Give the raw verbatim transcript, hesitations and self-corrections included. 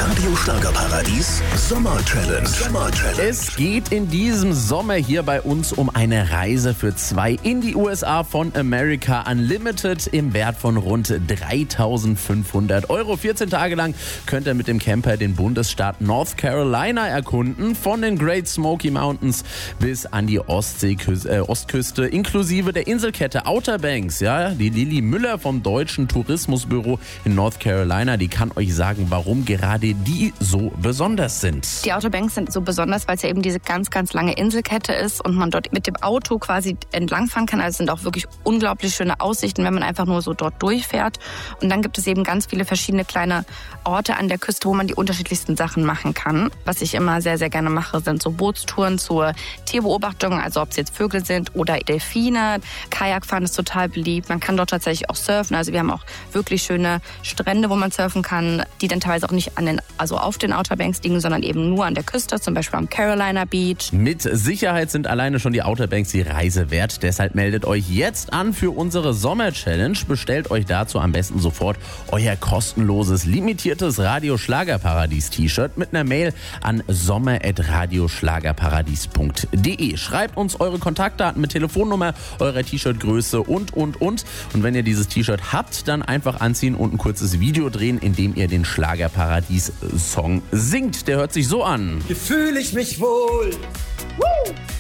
Radio Schlagerparadies Sommer Challenge. Sommer Challenge. Es geht in diesem Sommer hier bei uns um eine Reise für zwei in die U S A von America Unlimited im Wert von rund dreitausendfünfhundert Euro. vierzehn Tage lang könnt ihr mit dem Camper den Bundesstaat North Carolina erkunden, von den Great Smoky Mountains bis an die Ostseeküste, äh, Ostküste, inklusive der Inselkette Outer Banks. Ja, die Lili Müller vom Deutschen Tourismusbüro in North Carolina, die kann euch sagen, warum gerade die so besonders sind. Die Outer Banks sind so besonders, weil es ja eben diese ganz, ganz lange Inselkette ist und man dort mit dem Auto quasi entlangfahren kann. Also es sind auch wirklich unglaublich schöne Aussichten, wenn man einfach nur so dort durchfährt. Und dann gibt es eben ganz viele verschiedene kleine Orte an der Küste, wo man die unterschiedlichsten Sachen machen kann. Was ich immer sehr, sehr gerne mache, sind so Bootstouren zur Tierbeobachtung, also ob es jetzt Vögel sind oder Delfine. Kajakfahren ist total beliebt. Man kann dort tatsächlich auch surfen. Also wir haben auch wirklich schöne Strände, wo man surfen kann, die dann teilweise auch nicht an den, also auf den Outer Banks liegen, sondern eben nur an der Küste, zum Beispiel am Carolina Beach. Mit Sicherheit sind alleine schon die Outer Banks die Reise wert. Deshalb meldet euch jetzt an für unsere Sommer-Challenge. Bestellt euch dazu am besten sofort euer kostenloses, limitiertes Radio-Schlagerparadies-T-Shirt mit einer Mail an sommer at radioschlagerparadies punkt de. Schreibt uns eure Kontaktdaten mit Telefonnummer, eurer T-Shirt-Größe und, und, und. Und wenn ihr dieses T-Shirt habt, dann einfach anziehen und ein kurzes Video drehen, in dem ihr den Schlagerparadies-Song singt. Der hört sich so an. Hier fühle ich mich wohl. Woo!